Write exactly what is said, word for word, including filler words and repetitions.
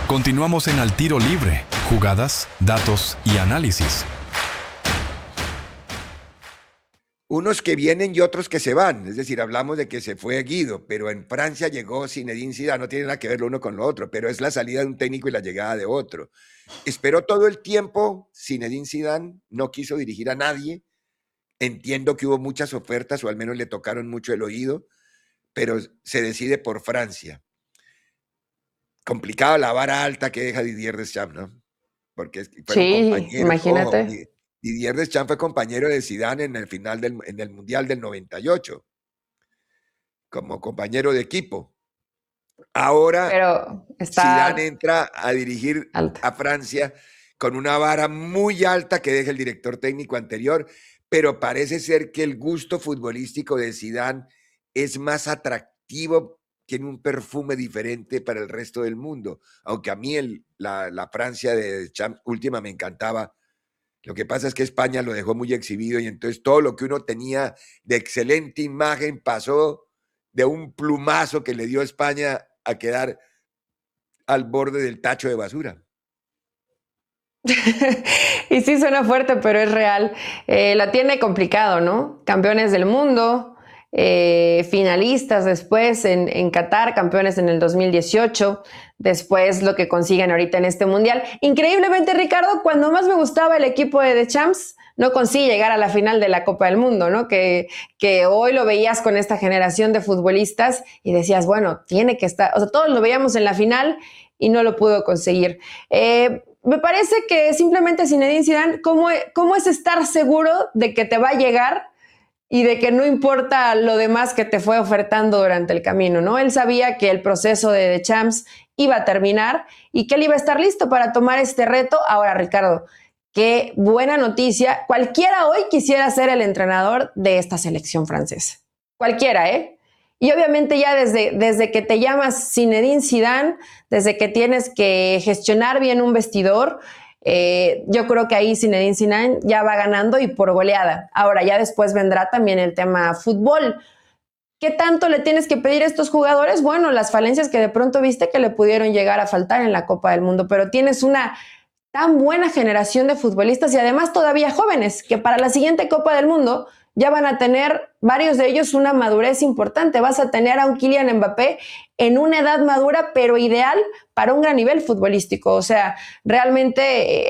Continuamos en Al Tiro Libre, jugadas, datos y análisis. Unos que vienen y otros que se van, es decir, hablamos de que se fue Guido, pero en Francia llegó Zinedine Zidane, no tiene nada que ver lo uno con lo otro, pero es la salida de un técnico y la llegada de otro. Esperó todo el tiempo Zinedine Zidane, no quiso dirigir a nadie, entiendo que hubo muchas ofertas o al menos le tocaron mucho el oído, pero se decide por Francia. Complicada la vara alta que deja Didier Deschamps, ¿no? Porque fueron Sí, compañeros. imagínate. Ojo, Didier Deschamps fue compañero de Zidane en el final del en el Mundial del noventa y ocho, como compañero de equipo. Ahora Pero está Zidane entra a dirigir alta. a Francia con una vara muy alta que deja el director técnico anterior, pero parece ser que el gusto futbolístico de Zidane es más atractivo, tiene un perfume diferente para el resto del mundo, aunque a mí el, la, la Francia de Deschamps última me encantaba. Lo que pasa es que España lo dejó muy exhibido y entonces todo lo que uno tenía de excelente imagen pasó de un plumazo que le dio a España a quedar al borde del tacho de basura. Y sí suena fuerte, pero es real. Eh, la tiene complicado, ¿no? Campeones del mundo, eh, finalistas después en, en Qatar, campeones en el dos mil dieciocho, después lo que consiguen ahorita en este mundial. Increíblemente, Ricardo, cuando más me gustaba el equipo de Deschamps, no consigue llegar a la final de la Copa del Mundo, ¿no? Que, que hoy lo veías con esta generación de futbolistas y decías, bueno, tiene que estar, o sea, todos lo veíamos en la final y no lo pudo conseguir. Eh, me parece que simplemente Zinedine Zidane, ¿cómo, ¿cómo es estar seguro de que te va a llegar y de que no importa lo demás que te fue ofertando durante el camino, ¿no? Él sabía que el proceso de Deschamps iba a terminar y que él iba a estar listo para tomar este reto. Ahora, Ricardo, qué buena noticia. Cualquiera hoy quisiera ser el entrenador de esta selección francesa. Cualquiera, ¿eh? Y obviamente ya desde, desde que te llamas Zinedine Zidane, desde que tienes que gestionar bien un vestidor, eh, yo creo que ahí Zinedine Zidane ya va ganando y por goleada. Ahora ya después vendrá también el tema fútbol. ¿Qué tanto le tienes que pedir a estos jugadores? Bueno, las falencias que de pronto viste que le pudieron llegar a faltar en la Copa del Mundo, pero tienes una tan buena generación de futbolistas y además todavía jóvenes, que para la siguiente Copa del Mundo ya van a tener varios de ellos una madurez importante. Vas a tener a un Kylian Mbappé en una edad madura, pero ideal para un gran nivel futbolístico. O sea, realmente